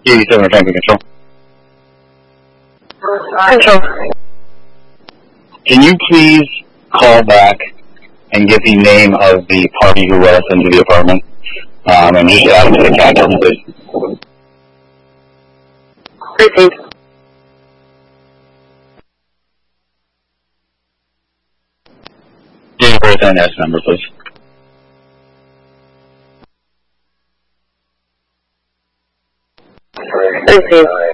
87 Traffic Control. Control. Can you please call back and get the name of the party who let us into the apartment? And just add them to the countdown, please. Received. Date birth and S number, please. Received.